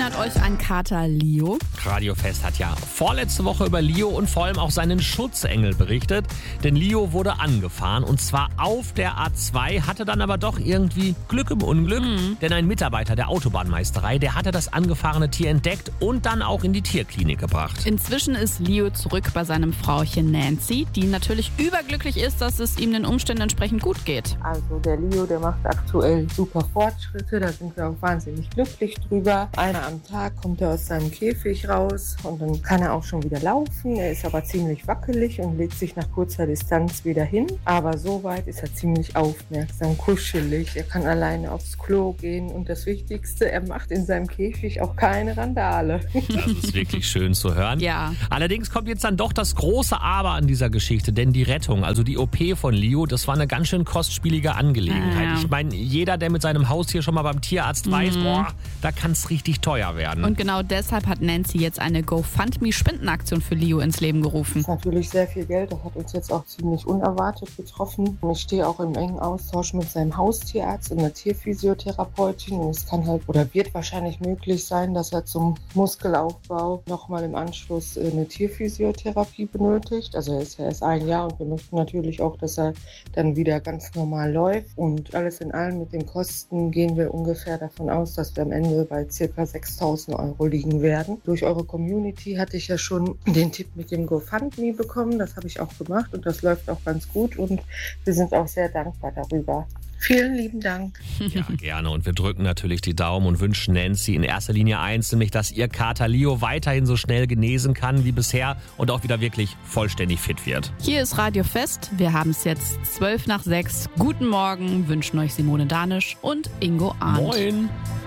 erinnert euch an Kater Leo? Radiofest hat ja vorletzte Woche über Leo und vor allem auch seinen Schutzengel berichtet. Denn Leo wurde angefahren und zwar auf der A2, hatte dann aber doch irgendwie Glück im Unglück. Denn ein Mitarbeiter der Autobahnmeisterei, der hatte das angefahrene Tier entdeckt und dann auch in die Tierklinik gebracht. Inzwischen ist Leo zurück bei seinem Frauchen Nancy, die natürlich überglücklich ist, dass es ihm den Umständen entsprechend gut geht. Also der Leo, der macht aktuell super Fortschritte, da sind wir auch wahnsinnig glücklich drüber. Einmal am Tag kommt er aus seinem Käfig raus und dann kann er auch schon wieder laufen. Er ist aber ziemlich wackelig und legt sich nach kurzer Distanz wieder hin. Aber soweit ist er ziemlich aufmerksam, kuschelig. Er kann alleine aufs Klo gehen und das Wichtigste, er macht in seinem Käfig auch keine Randale. Das ist wirklich schön zu hören. Ja. Allerdings kommt jetzt dann doch das große Aber an dieser Geschichte, denn die Rettung, also die OP von Leo, das war eine ganz schön kostspielige Angelegenheit. Ja. Ich meine, jeder, der mit seinem Haustier schon mal beim Tierarzt weiß, da kann es richtig teuer werden. Und genau deshalb hat Nancy jetzt eine GoFundMe-Spendenaktion für Leo ins Leben gerufen. Das ist natürlich sehr viel Geld, das hat uns jetzt auch ziemlich unerwartet getroffen. Ich stehe auch im engen Austausch mit seinem Haustierarzt und einer Tierphysiotherapeutin und es kann halt oder wird wahrscheinlich möglich sein, dass er zum Muskelaufbau nochmal im Anschluss eine Tierphysiotherapie benötigt. Also er ist ja erst 1 Jahr und wir möchten natürlich auch, dass er dann wieder ganz normal läuft und alles in allem mit den Kosten gehen wir ungefähr davon aus, dass wir am Ende bei ca. 6.000 € liegen werden. Durch eure Community hatte ich ja schon den Tipp mit dem GoFundMe bekommen. Das habe ich auch gemacht und das läuft auch ganz gut und wir sind auch sehr dankbar darüber. Vielen lieben Dank. Ja, gerne. Und wir drücken natürlich die Daumen und wünschen Nancy in erster Linie eins, nämlich, dass ihr Kater Leo weiterhin so schnell genesen kann wie bisher und auch wieder wirklich vollständig fit wird. Hier ist Radiofest. Wir haben es jetzt 5:12. Guten Morgen, wünschen euch Simone Danisch und Ingo Arndt. Moin.